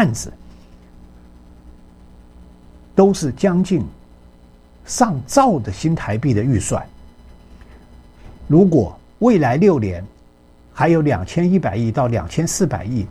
案子都是将近上兆的新台币的预算。如果未来6年还有2100亿到2400亿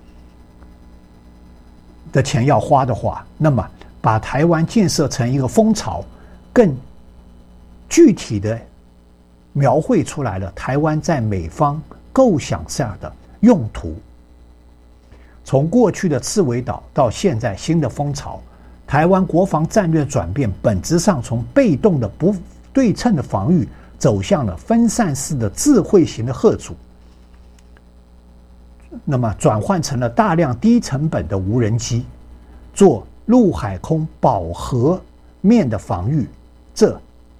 的钱要花的话，那么把台湾建设成一个风潮，更具体的描绘出来了台湾在美方构想下的用途。从过去的刺猬岛到现在新的风潮，台湾国防战略转变本质上从被动的不对称的防御走向了分散式的智慧型的嚇阻，那么转换成了大量低成本的无人机，做陆海空饱和面的防御，这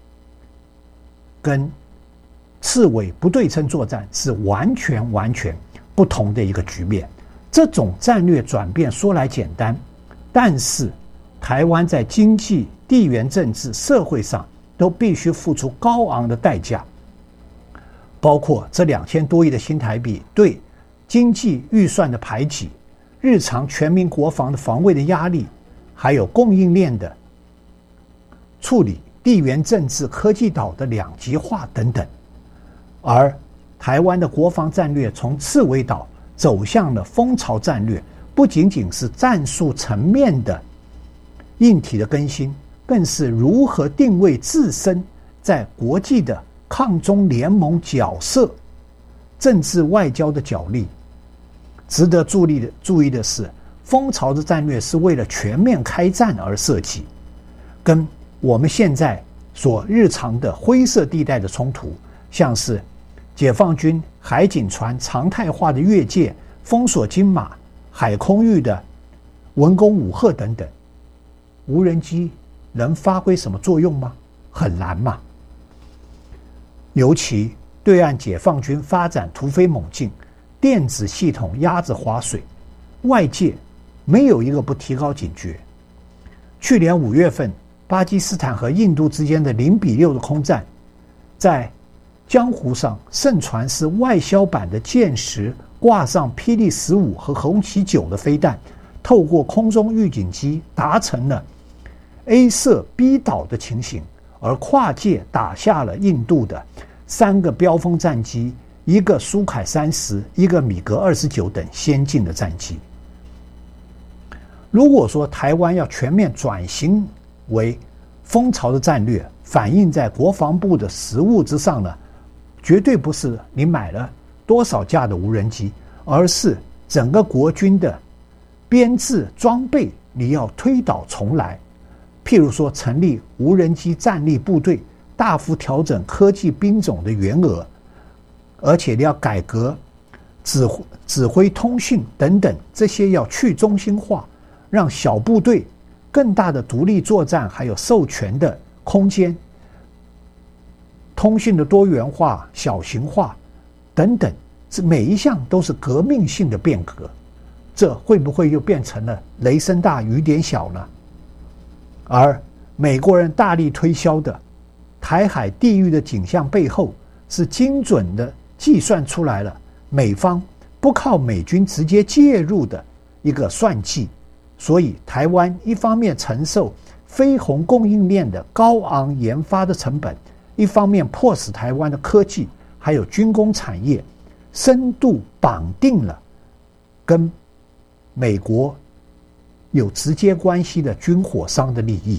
跟刺猬不对称作战是完全不同的一个局面。这种战略转变说来简单，但是台湾在经济、地缘政治、社会上都必须付出高昂的代价，包括这2000多亿的新台币对经济预算的排挤，日常全民国防的防卫的压力，还有供应链的处理、地缘政治、科技岛的两极化等等。而台湾的国防战略从刺猬岛走向了蜂巢战略，不仅仅是战术层面的硬体的更新，更是如何定位自身在国际的抗中联盟角色、政治外交的角力。值得注意的是，蜂巢的战略是为了全面开战而设计，跟我们现在所日常的灰色地带的冲突，像是解放军海警船常态化的越界、封锁金马、海空域的文攻武吓等等，无人机能发挥什么作用吗？很难嘛。尤其对岸解放军发展突飞猛进，电子系统鸭子划水，外界没有一个不提高警觉。去年5月份，巴基斯坦和印度之间的0-6的空战，在江湖上盛传是外销版的歼10挂上霹雳15和红旗9的飞弹，透过空中预警机达成了 A 射 B 岛的情形，而跨界打下了印度的3个标风战机，一个苏凯30，一个米格29等先进的战机。如果说台湾要全面转型为蜂巢的战略，反映在国防部的实务之上呢，绝对不是你买了多少架的无人机，而是整个国军的编制装备你要推倒重来。譬如说成立无人机战力部队，大幅调整科技兵种的员额，而且你要改革指挥通讯等等，这些要去中心化，让小部队更大的独立作战，还有授权的空间，通讯的多元化、小型化等等，这每一项都是革命性的变革。这会不会又变成了雷声大雨点小呢？而美国人大力推销的台海地域的景象背后，是精准的计算出来了美方不靠美军直接介入的一个算计。所以台湾一方面承受非红供应链的高昂研发的成本，一方面迫使台湾的科技还有军工产业深度绑定了跟美国有直接关系的军火商的利益。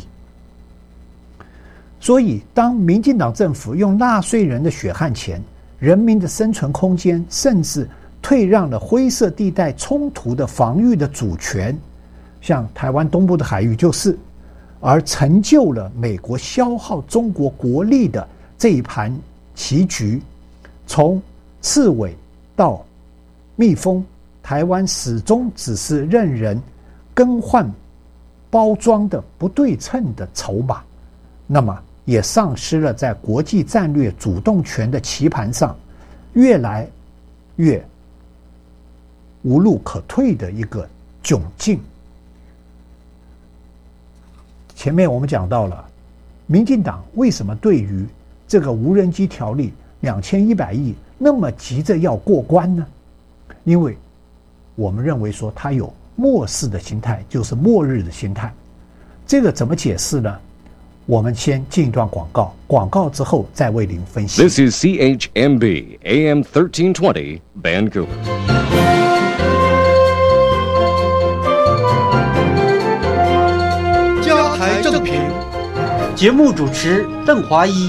所以当民进党政府用纳税人的血汗钱、人民的生存空间，甚至退让了灰色地带冲突的防御的主权，像台湾东部的海域就是，而成就了美国消耗中国国力的这一盘棋局。从刺猬到蜜蜂，台湾始终只是任人更换包装的不对称的筹码，那么也丧失了在国际战略主动权的棋盘上越来越无路可退的一个窘境。前面我们讲到了民进党为什么对于这个无人机条例2100亿那么急着要过关呢？因为我们认为说它有末世的心态，就是末日的心态。这个怎么解释呢？我们先进一段广告，广告之后再为您分析。 This is CHMB AM 1320 Vancouver. 加台正评，节目主持邓华一。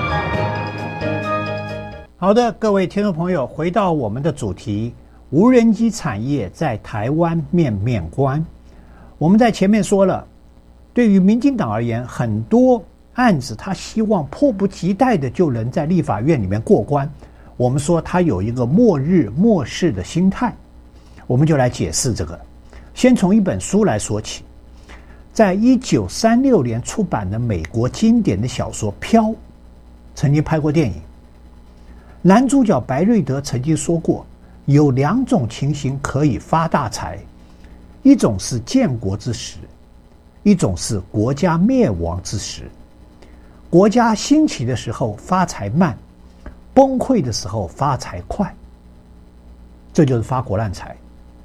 好的，各位听众朋友，回到我们的主题，无人机产业在台湾面面观。我们在前面说了，对于民进党而言，很多案子他希望迫不及待的就能在立法院里面过关。我们说他有一个末日末世的心态，我们就来解释这个。先从一本书来说起，在1936年出版的美国经典的小说《飘》，曾经拍过电影。男主角白瑞德曾经说过，有2种情形可以发大财，一种是建国之时，一种是国家灭亡之时。国家兴起的时候发财慢，崩溃的时候发财快，这就是发国难财。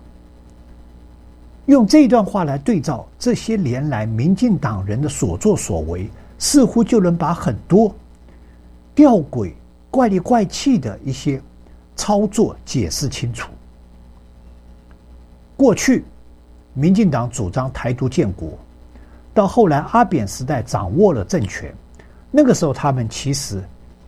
用这段话来对照这些年来民进党人的所作所为，似乎就能把很多吊诡怪里怪气的一些操作解释清楚。过去民进党主张台独建国，到后来阿扁时代掌握了政权，那个时候他们其实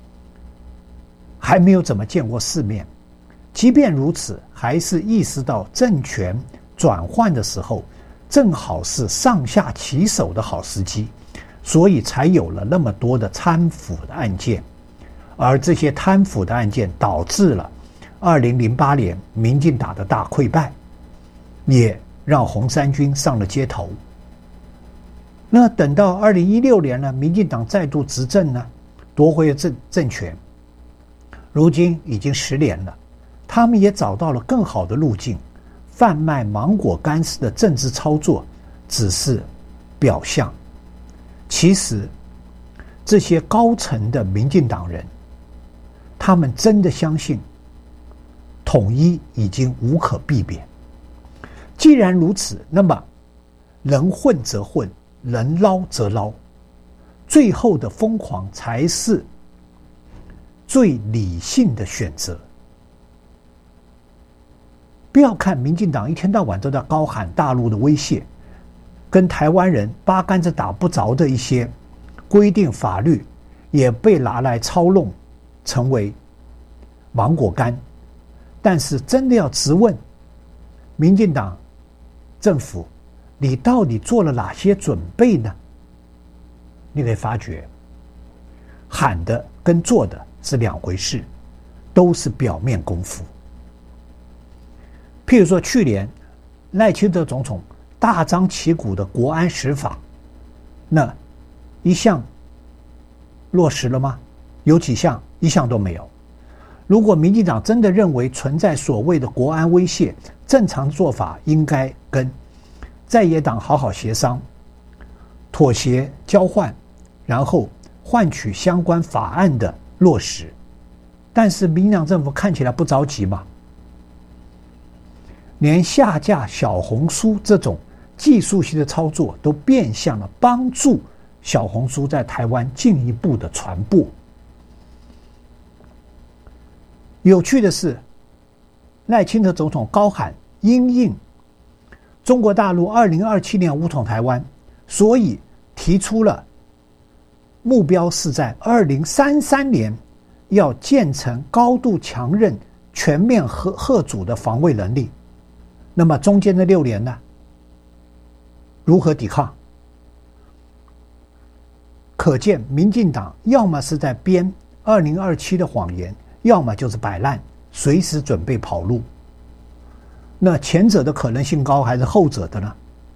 还没有怎么见过世面，即便如此，还是意识到政权转换的时候正好是上下其手的好时机，所以才有了那么多的贪腐的案件。而这些贪腐的案件导致了2008年民进党的大溃败，也让红三军上了街头。那等到2016年呢，民进党再度执政呢，夺回了政权，如今已经10年了，他们也找到了更好的路径，贩卖芒果干式的政治操作只是表象。其实这些高层的民进党人，他们真的相信统一已经无可避免。既然如此，那么能混则混，能捞则捞，最后的疯狂才是最理性的选择。不要看民进党一天到晚都在高喊大陆的威胁，跟台湾人八竿子打不着的一些规定法律也被拿来操弄成为芒果干。但是真的要质问民进党政府，你到底做了哪些准备呢？你可以发觉喊的跟做的是两回事，都是表面功夫。譬如说去年赖清德总统大张旗鼓的国安十法，那一项落实了吗？有几项？一项都没有。如果民进党真的认为存在所谓的国安威胁，正常做法应该跟在野党好好协商，妥协交换，然后换取相关法案的落实。但是民进党政府看起来不着急嘛，连下架小红书这种技术性的操作都变相了帮助小红书在台湾进一步的传播。有趣的是，赖清德总统高喊因应中国大陆2027年武统台湾，所以提出了目标是在2033年要建成高度强韧全面嚇阻的防卫能力。那么中间的6年呢，如何抵抗？可见民进党要么是在编2027的谎言，要么就是摆烂，随时准备跑路。那前者的可能性高还是后者的呢？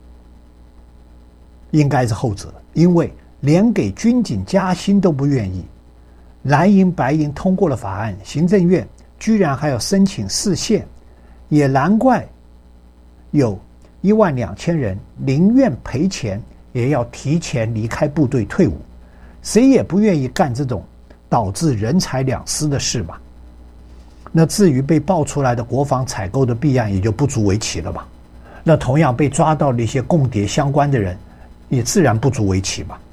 应该是后者，因为连给军警加薪都不愿意，蓝营白营通过了法案，行政院居然还要申请释宪，也难怪有12000人宁愿赔钱也要提前离开部队退伍，谁也不愿意干这种导致人财两失的事嘛。那至于被爆出来的国防采购的弊案也就不足为奇了吧。 那同样被抓到的一些共谍相关的人，也自然不足为奇嘛。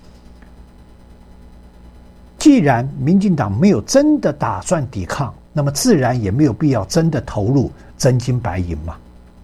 既然民进党没有真的打算抵抗，那么自然也没有必要真的投入真金白银嘛。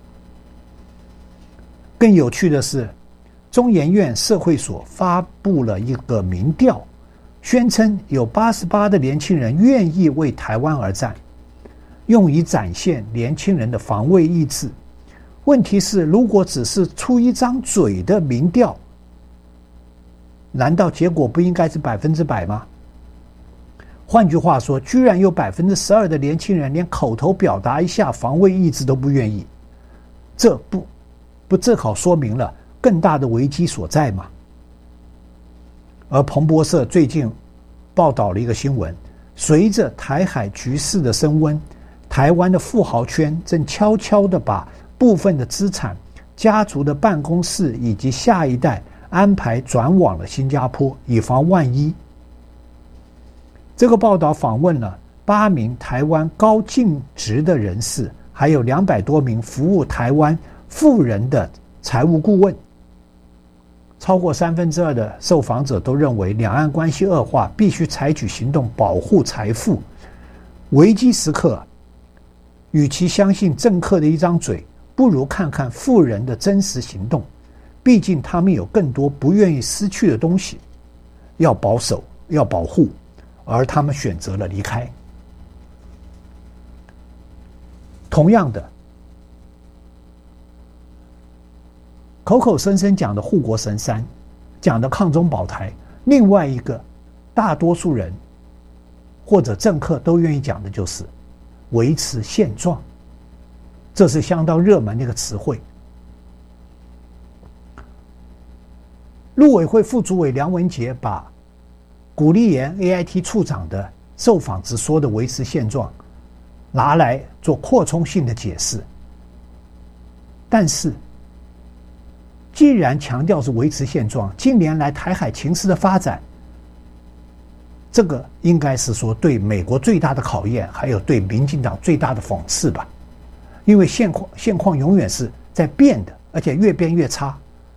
更有趣的是，中研院社会所发布了一个民调，宣称有88%的年轻人愿意为台湾而战，用以展现年轻人的防卫意志。问题是，如果只是出一张嘴的民调，难道结果不应该是100%吗？换句话说，居然有12%的年轻人连口头表达一下防卫意志都不愿意，这不正好说明了更大的危机所在吗？而彭博社最近报道了一个新闻，随着台海局势的升温，台湾的富豪圈正悄悄地把部分的资产、家族的办公室以及下一代安排转往了新加坡，以防万一。这个报道访问了8名台湾高净值的人士，还有200多名服务台湾富人的财务顾问。超过2/3的受访者都认为，两岸关系恶化，必须采取行动保护财富。危机时刻，与其相信政客的一张嘴，不如看看富人的真实行动。毕竟他们有更多不愿意失去的东西，要保守，要保护，而他们选择了离开。同样的，口口声声讲的护国神山，讲的抗中保台，另外一个大多数人或者政客都愿意讲的就是维持现状，这是相当热门的一个词汇。陆委会副主委梁文杰把古立言 AIT 处长的受访时说的维持现状拿来做扩充性的解释，但是既然强调是维持现状，近年来台海情势的发展，这个应该是说对美国最大的考验，还有对民进党最大的讽刺吧。因为现况永远是在变的，而且越变越差。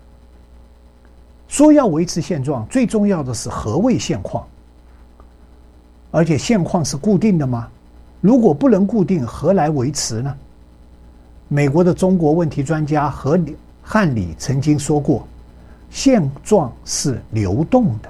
说要维持现状，最重要的是何谓现况？而且现况是固定的吗？如果不能固定，何来维持呢？美国的中国问题专家汉礼曾经说过，现状是流动的。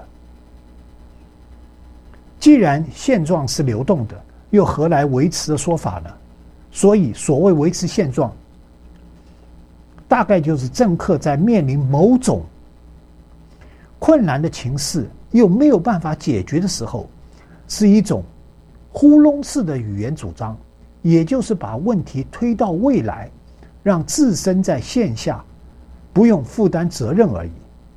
既然现状是流动的，又何来维持的说法呢？所以所谓维持现状，大概就是政客在面临某种困难的情势又没有办法解决的时候，是一种糊弄式的语言主张，也就是把问题推到未来，让自身在线下不用负担责任而已。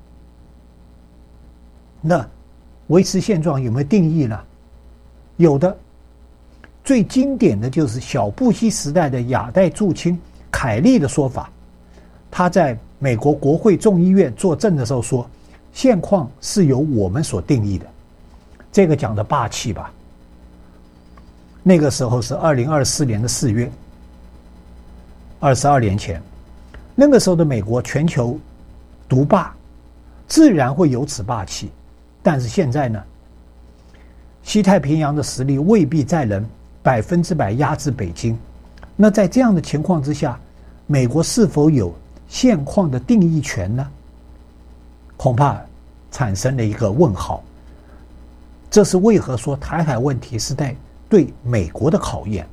那维持现状有没有定义呢？有的，最经典的就是小布希时代的亚太驻青凯利的说法。他在美国国会众议院作证的时候说，现况是由我们所定义的。这个讲的霸气吧。那个时候是2024年的4月，22年前，那个时候的美国全球独霸，自然会有此霸气。但是现在呢，西太平洋的实力未必再能100%压制北京。那在这样的情况之下，美国是否有现况的定义权呢？恐怕产生了一个问号。这是为何说台海问题是在对美国的考验。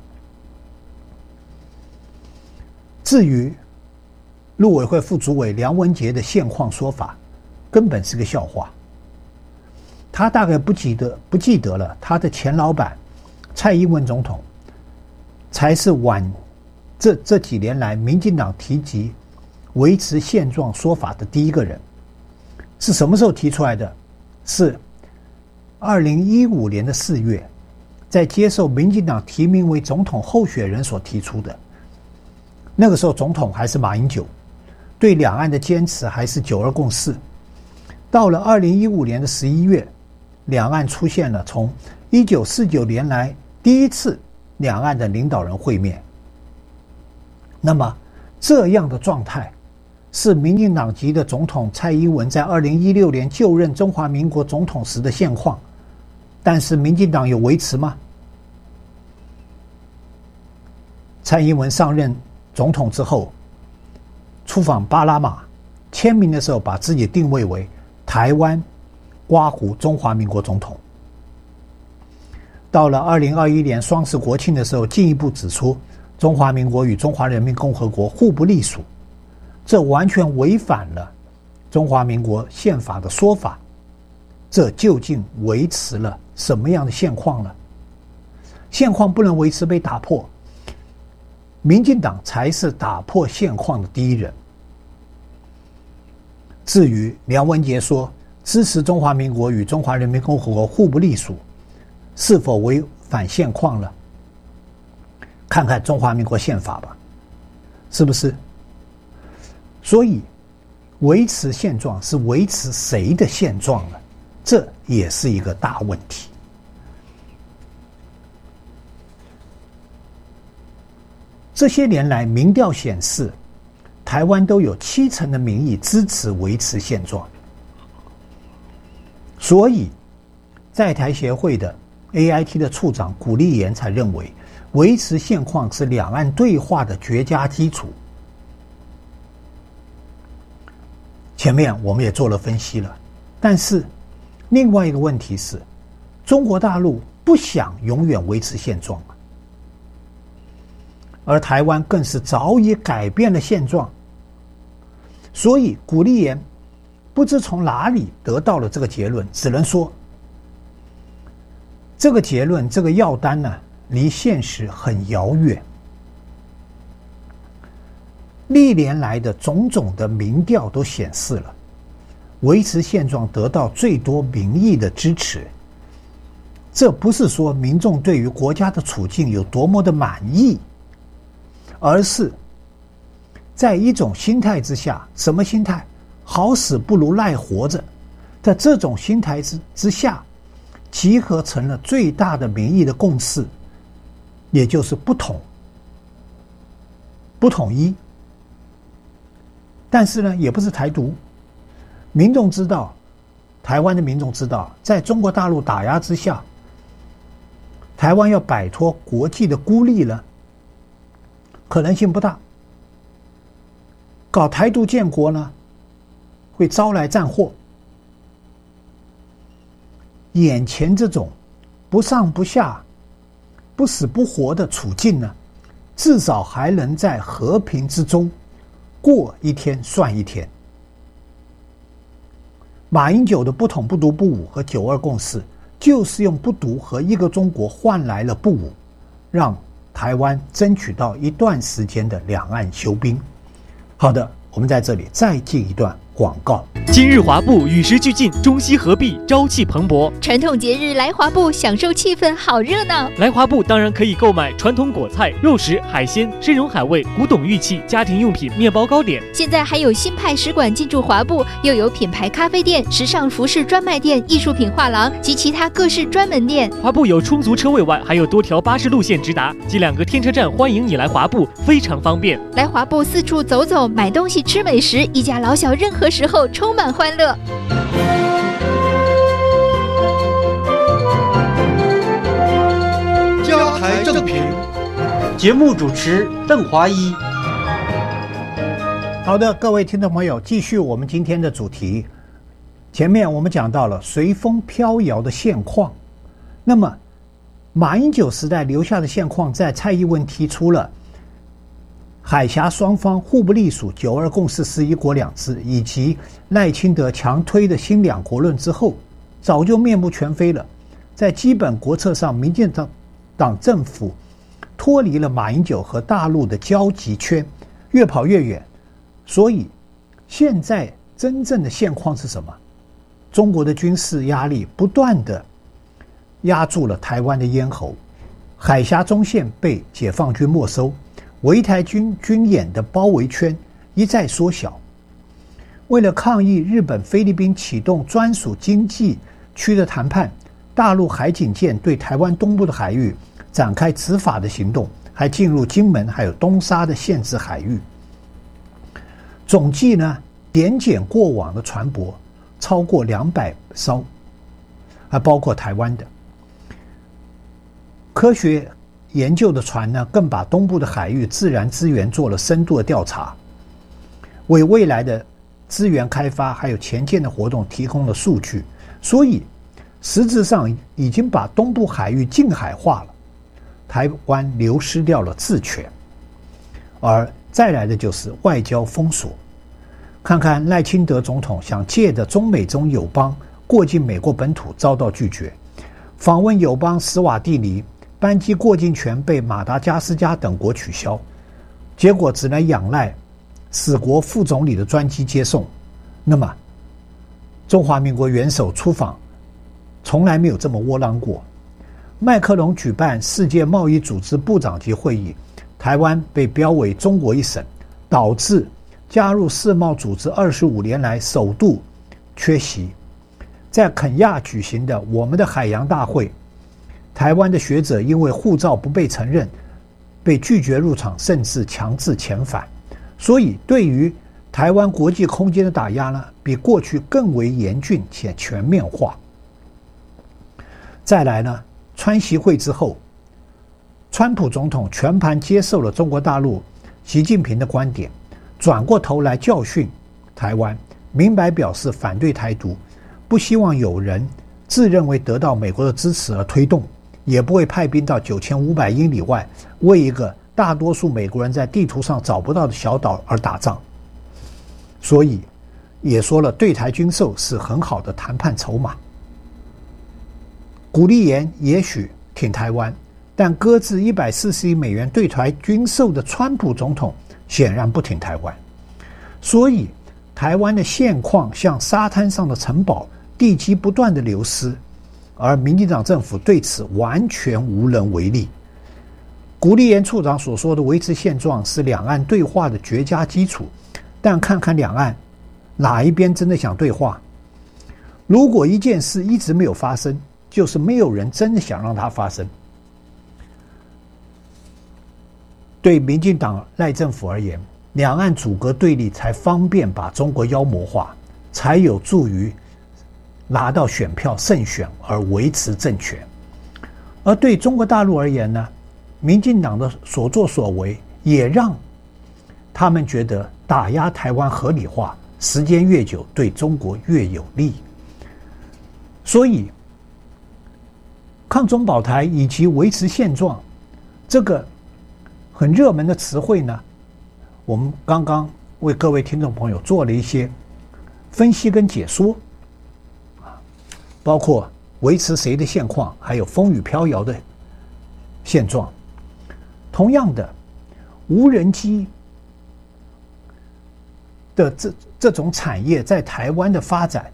至于陆委会副主委梁文杰的现况说法，根本是个笑话。他大概不记得了，他的前老板蔡英文总统才是这几年来民进党提及维持现状说法的第一个人。是什么时候提出来的？是2015年的4月，在接受民进党提名为总统候选人所提出的。那个时候总统还是马英九，对两岸的坚持还是9·2共识。到了2015年的11月，两岸出现了从1949年来第一次两岸的领导人会面。那么这样的状态是民进党籍的总统蔡英文在2016年就任中华民国总统时的现况，但是民进党有维持吗？蔡英文上任总统之后，出访巴拿马，签名的时候把自己定位为台湾刮胡中华民国总统。到了2021年双十国庆的时候，进一步指出中华民国与中华人民共和国互不隶属，这完全违反了中华民国宪法的说法。这究竟维持了什么样的现况呢？现况不能维持，被打破，民进党才是打破现况的第一人。至于梁文杰说支持中华民国与中华人民共和国互不隶属，是否违反现况了？看看中华民国宪法吧，是不是？所以维持现状是维持谁的现状呢？这也是一个大问题。这些年来民调显示，台湾都有70%的民意支持维持现状，所以在台协会的 AIT 的处长古立言才认为，维持现况是两岸对话的绝佳基础。前面我们也做了分析了，但是另外一个问题是，中国大陆不想永远维持现状，而台湾更是早已改变了现状。所以古立言不知从哪里得到了这个结论，只能说这个结论，这个药单呢，离现实很遥远。历年来的种种的民调都显示了，维持现状得到最多民意的支持。这不是说民众对于国家的处境有多么的满意，而是在一种心态之下，什么心态？好死不如赖活着。在这种心态之下，集合成了最大的民意的共识，也就是不统一。但是呢，也不是台独。民众知道，台湾的民众知道，在中国大陆打压之下，台湾要摆脱国际的孤立呢，可能性不大。搞台独建国呢，会招来战祸。眼前这种不上不下、不死不活的处境呢，至少还能在和平之中过一天算一天。马英九的不统不独不武和9·2共识，就是用不独和一个中国换来了不武，让台湾争取到一段时间的两岸休兵。好的，我们在这里再进一段广告。 今日华埠与时俱进，中西合璧，朝气蓬勃。 传统节日来华埠，享受气氛，好热闹。 来华埠当然可以购买传统果菜、肉食、海鲜、参茸海味、古董玉器、家庭用品、面包糕点。 现在还有新派使馆进驻华埠，又有品牌咖啡店、时尚服饰专卖店、艺术品画廊及其他各式专门店。 华埠有充足车位外，还有多条巴士路线直达，及2个天车站，欢迎你来华埠，非常方便。 来华埠四处走走，买东西吃美食，一家老小任何时候充满欢乐。 加台正评，节目主持邓华一。 好的，各位听众朋友，继续我们今天的主题。前面我们讲到了随风飘摇的现况，那么马英九时代留下的现况，在蔡英文提出了海峡双方互不隶属、9·2共识是一国两制，以及赖清德强推的新两国论之后，早就面目全非了。在基本国策上，民进党政府脱离了马英九和大陆的交集圈，越跑越远。所以现在真正的现况是什么？中国的军事压力不断的压住了台湾的咽喉，海峡中线被解放军没收，围台军演的包围圈一再缩小。为了抗议日本、菲律宾启动专属经济区的谈判，大陆海警舰对台湾东部的海域展开执法的行动，还进入金门还有东沙的限制海域。 总计呢点检过往的船舶超过200艘，还包括台湾的。科学研究的船呢，更把东部的海域自然资源做了深度的调查，为未来的资源开发还有前舰的活动提供了数据，所以实质上已经把东部海域近海化了，台湾流失掉了治权。而再来的就是外交封锁，看看赖清德总统想借着中美中友邦过境美国本土遭到拒绝，访问友邦史瓦蒂尼班机过境权被马达加斯加等国取消，结果只能仰赖死国副总理的专机接送。那么中华民国元首出访从来没有这么窝囊过。麦克龙举办世界贸易组织部长级会议，台湾被标为中国一省，导致加入世贸组织25年来首度缺席。在肯亚举行的我们的海洋大会，台湾的学者因为护照不被承认，被拒绝入场，甚至强制遣返。所以对于台湾国际空间的打压呢，比过去更为严峻且全面化。再来呢，川习会之后，川普总统全盘接受了中国大陆习近平的观点，转过头来教训台湾，明白表示反对台独，不希望有人自认为得到美国的支持而推动，也不会派兵到9500英里外为一个大多数美国人在地图上找不到的小岛而打仗。所以也说了，对台军售是很好的谈判筹码。古立言也许挺台湾，但搁置140亿美元对台军售的川普总统显然不挺台湾。所以台湾的现况像沙滩上的城堡，地基不断的流失，而民进党政府对此完全无能为力。古立言处长所说的维持现状是两岸对话的绝佳基础，但看看两岸哪一边真的想对话？如果一件事一直没有发生，就是没有人真的想让它发生。对民进党赖政府而言，两岸阻隔对立才方便把中国妖魔化，才有助于拿到选票胜选而维持政权。而对中国大陆而言呢，民进党的所作所为也让他们觉得打压台湾合理化，时间越久对中国越有利。所以抗中保台以及维持现状这个很热门的词汇呢，我们刚刚为各位听众朋友做了一些分析跟解说，包括维持谁的现况，还有风雨飘摇的现状。同样的，无人机的这种产业在台湾的发展，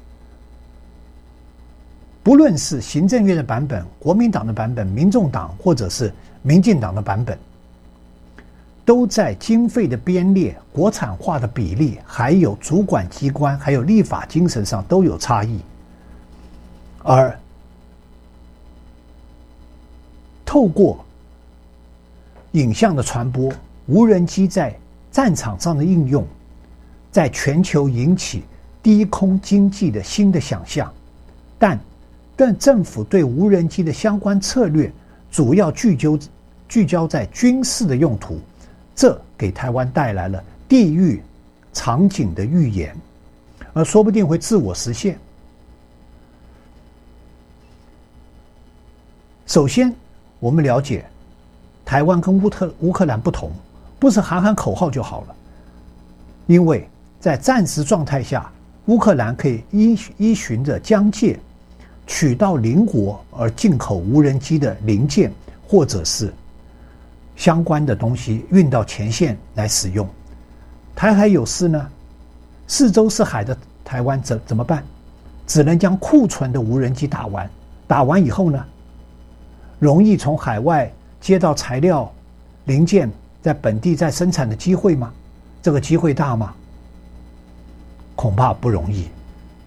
不论是行政院的版本、国民党的版本、民众党或者是民进党的版本，都在经费的编列、国产化的比例，还有主管机关还有立法精神上都有差异。而透过影像的传播，无人机在战场上的应用，在全球引起低空经济的新的想象，但政府对无人机的相关策略主要聚焦在军事的用途，这给台湾带来了地狱场景的预言，而说不定会自我实现。首先，我们了解台湾跟乌克兰不同，不是喊喊口号就好了，因为在战时状态下，乌克兰可以依循着疆界取到邻国而进口无人机的零件或者是相关的东西运到前线来使用。台海有事呢，四周是海的台湾怎么办？只能将库存的无人机打完，打完以后呢，容易从海外接到材料零件在本地再生产的机会吗？这个机会大吗？恐怕不容易。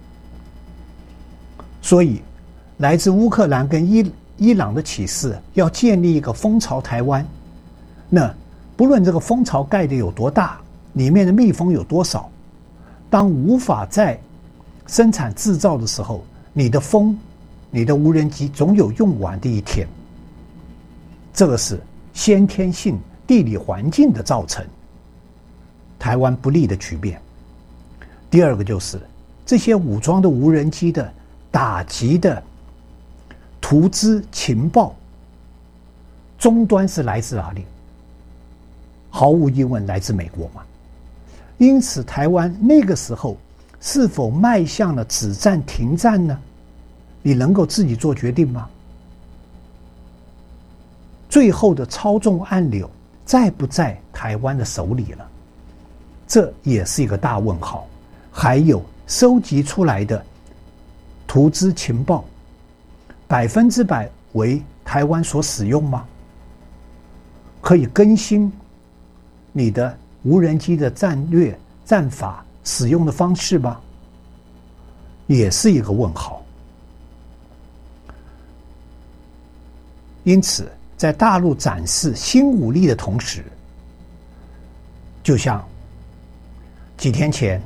所以来自乌克兰跟伊朗的启示，要建立一个蜂巢台湾，那不论这个蜂巢盖得有多大， 里面的蜜蜂有多少？当无法再生产制造的时候，你的风、你的无人机总有用完的一天。这个是先天性地理环境的造成台湾不利的局面。第二个就是这些武装的无人机的打击的图资情报终端是来自哪里？毫无疑问来自美国嘛。因此台湾那个时候是否迈向了止战停战呢？你能够自己做决定吗？最后的操纵按钮在不在台湾的手里了？这也是一个大问号。还有收集出来的图资情报100%为台湾所使用吗？可以更新你的无人机的战略战法使用的方式吗？也是一个问号。因此在大陆展示新武力的同时，就像几天前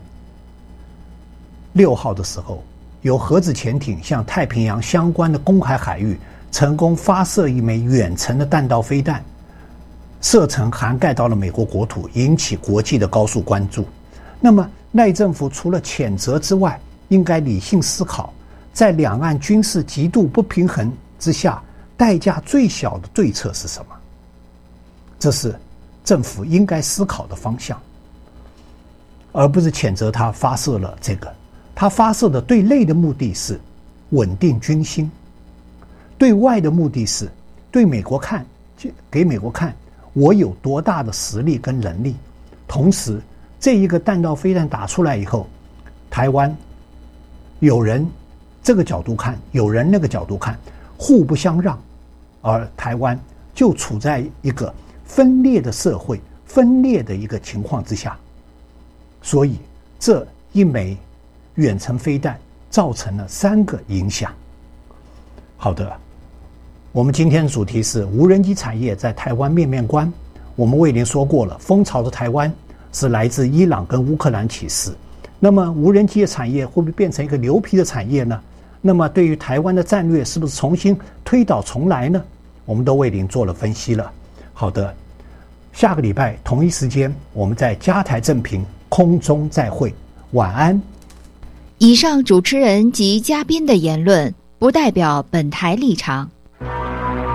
6号的时候，有核子潜艇向太平洋相关的公海海域成功发射一枚远程的弹道飞弹，射程涵盖到了美国国土，引起国际的高速关注。那么赖政府除了谴责之外，应该理性思考，在两岸军事极度不平衡之下，代价最小的对策是什么？这是政府应该思考的方向，而不是谴责他发射了这个。他发射的对内的目的是稳定军心，对外的目的是对美国看，给美国看我有多大的实力跟能力。同时这一个弹道飞弹打出来以后，台湾有人这个角度看，有人那个角度看，互不相让，而台湾就处在一个分裂的社会、分裂的一个情况之下。所以这一枚远程飞弹造成了3个影响。好的，我们今天的主题是无人机产业在台湾面面观。我们为您说过了，风潮的台湾是来自伊朗跟乌克兰起事。那么无人机的产业会不会变成一个牛皮的产业呢？那么对于台湾的战略是不是重新推倒重来呢？我们都为您做了分析了。好的，下个礼拜同一时间我们在加台正评空中再会，晚安。 以上主持人及嘉宾的言论不代表本台立场。